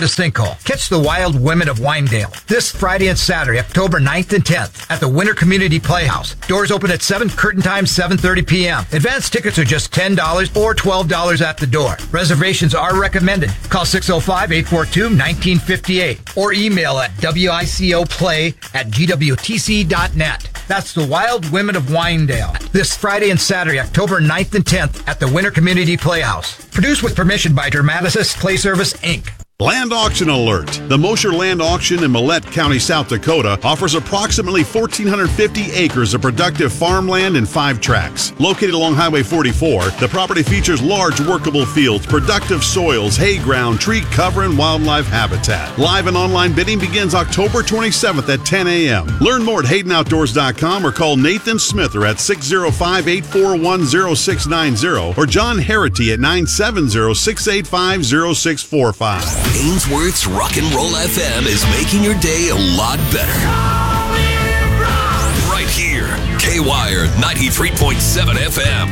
a sinkhole. Catch the Wild Women of Winedale this Friday and Saturday, October 9th and 10th at the Winter Community Playhouse. Doors open at 7, curtain time 7:30 p.m. Advance tickets are just $10 or $12 at the door. Reservations are recommended. Call 605-842-1958 or email at wicoplay@gwtc.net. That's the Wild Women of Winedale this Friday and Saturday, October 9th and 10th at the Winter Community Playhouse. Produced with permission by Dramaticis Play Service, Inc. Land auction alert. The Mosher Land Auction in Millette County, South Dakota offers approximately 1,450 acres of productive farmland and 5 tracts. Located along Highway 44, the property features large workable fields, productive soils, hay ground, tree cover, and wildlife habitat. Live and online bidding begins October 27th at 10 a.m. Learn more at HaydenOutdoors.com or call Nathan Smither at 605-841-0690 or John Harity at 970-685-0645. Ainsworth's Rock and Roll FM is making your day a lot better. Right here, K-Wire 93.7 FM.